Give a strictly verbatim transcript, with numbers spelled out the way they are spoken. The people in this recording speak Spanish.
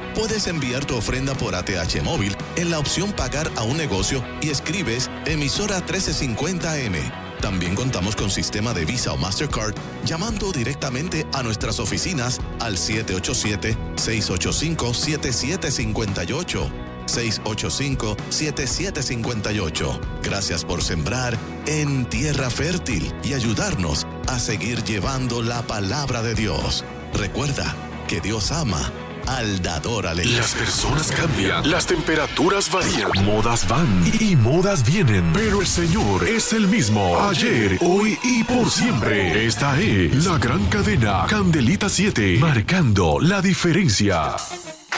Puedes enviar tu ofrenda por A T H móvil en la opción Pagar a un negocio y escribes Emisora trece cincuenta A M. También contamos con sistema de Visa o Mastercard llamando directamente a nuestras oficinas al siete ocho siete, seis ocho cinco, siete siete cinco ocho. seis ocho cinco, siete siete cinco ocho. Gracias por sembrar en tierra fértil y ayudarnos a seguir llevando la palabra de Dios. Recuerda que Dios ama al dador alegre. Las personas cambian, las temperaturas varían, modas van y modas vienen, pero el Señor es el mismo, ayer, hoy y por siempre. Esta es la gran cadena Candelita siete, marcando la diferencia.